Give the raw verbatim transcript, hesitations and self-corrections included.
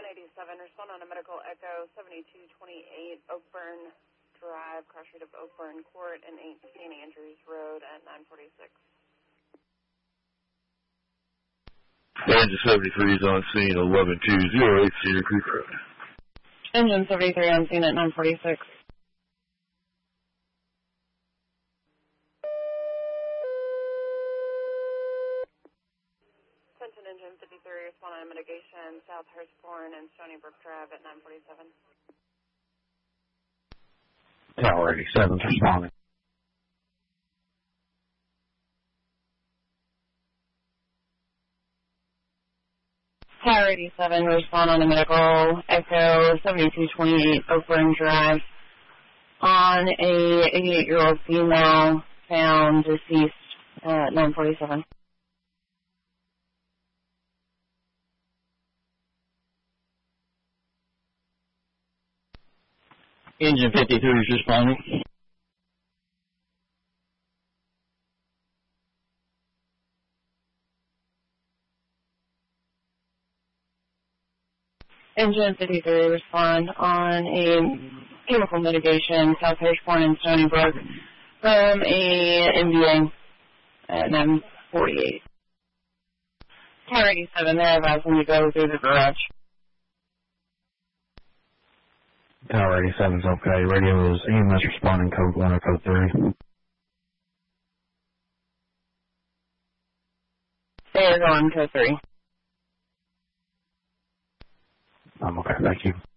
eighty-seven, respond on a medical echo seventy-two twenty-eight Oakburn Drive, cross street of Oakburn Court and eighteen Andrews Road at nine forty-six. Engine seventy-three is on scene, eleven two oh eight Cedar Creek Road. Engine seventy-three on scene at nine forty-six. Attention Engine fifty-three, respond on mitigation, South Hurstbourne and Stony Brook Drive at nine forty-seven. Tower eighty-seven's responding. Tower eighty-seven, respond on a medical echo seventy-two twenty-eight Oakburn Drive on a eighty-eight-year-old female found deceased at nine forty-seven. Engine fifty-three is responding. Engine fifty-three, respond on a chemical mitigation, South Hurstbourne and Stony Brook from a M B A at nine forty-eight. Tower eighty-seven, they're advising you go through the garage. Tower eighty-seven's okay. Radio is E M S responding, code one or code three. They're on code three. I'm okay, thank you.